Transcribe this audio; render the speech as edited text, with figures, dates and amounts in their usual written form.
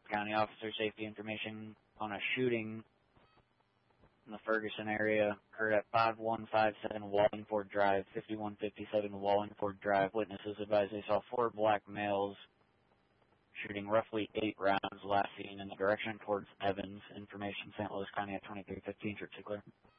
County officer safety information on a shooting in the Ferguson area occurred at 5157 Wallingford Drive, 5157 Wallingford Drive. Witnesses advised they saw 4 black males shooting roughly 8 rounds, last seen in the direction towards Evans. Information, St. Louis County at 2315, church clear.